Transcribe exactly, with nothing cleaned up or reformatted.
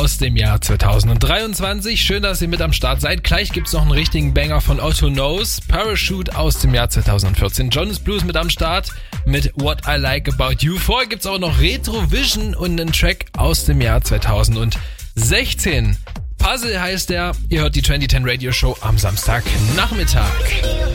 aus dem Jahr zweitausenddreiundzwanzig. Schön, dass ihr mit am Start seid. Gleich gibt's noch einen richtigen Banger von Otto Knows. Parachute aus dem Jahr zweitausendvierzehn. Jonas Blues mit am Start mit What I Like About You. Vorher gibt's auch noch Retrovision und einen Track aus dem Jahr zweitausendsechzehn. Puzzle heißt der. Ihr hört die zwanzig zehn Radio Show am Samstagnachmittag.